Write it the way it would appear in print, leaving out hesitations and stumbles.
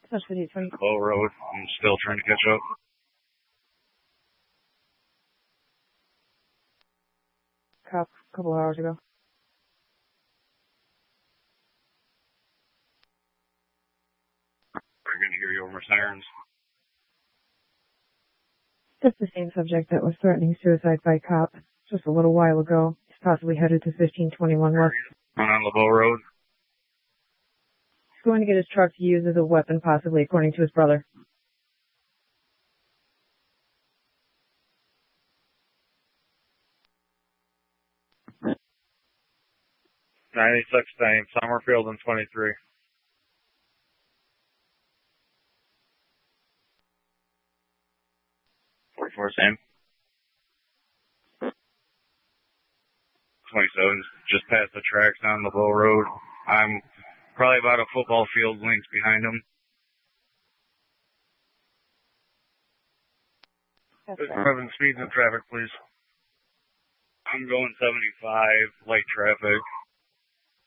Especially 20. Low Road. I'm still trying to catch up. Cop a couple hours ago. We're going to hear you over my sirens. That's the same subject that was threatening suicide by cop just a little while ago. He's possibly headed to 1521 West. On LeBeau Road. He's going to get his truck used as a weapon, possibly, according to his brother. Same. Summerfield and 23. Same. 27, just past the tracks on LeBeau Road. I'm probably about a football field length behind him. Driving speeds in traffic, please. I'm going 75, light traffic.